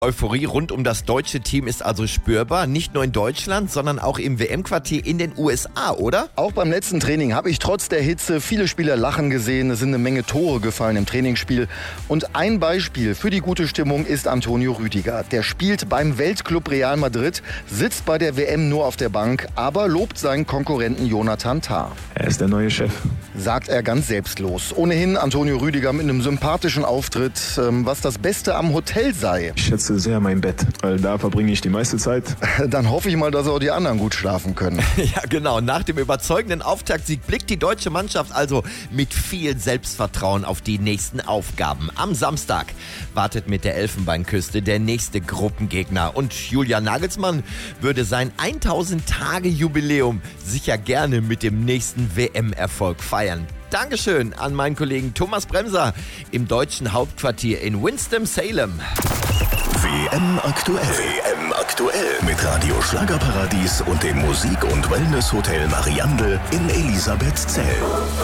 Euphorie rund um das deutsche Team ist also spürbar, nicht nur in Deutschland, sondern auch im WM-Quartier in den USA, oder? Auch beim letzten Training habe ich trotz der Hitze viele Spieler lachen gesehen. Es sind eine Menge Tore gefallen im Trainingsspiel. Und ein Beispiel für die gute Stimmung ist Antonio Rüdiger. Der spielt beim Weltclub Real Madrid, sitzt bei der WM nur auf der Bank, aber lobt seinen Konkurrenten Jonathan Tah. Er ist der neue Chef. Sagt er ganz selbstlos. Ohnehin Antonio Rüdiger mit einem sympathischen Auftritt, was das Beste am Hotel sei. Ich schätze sehr mein Bett, weil da verbringe ich die meiste Zeit. Dann hoffe ich mal, dass auch die anderen gut schlafen können. Ja, genau. Nach dem überzeugenden Auftaktsieg blickt die deutsche Mannschaft also mit viel Selbstvertrauen auf die nächsten Aufgaben. Am Samstag wartet mit der Elfenbeinküste der nächste Gruppengegner. Und Julian Nagelsmann würde sein 1000-Tage-Jubiläum sicher gerne mit dem nächsten WM-Erfolg feiern. Dankeschön an meinen Kollegen Thomas Bremser im deutschen Hauptquartier in Winston-Salem. WM aktuell. WM aktuell mit Radio Schlagerparadies und dem Musik- und Wellness-Hotel Mariandel in Elisabethzell.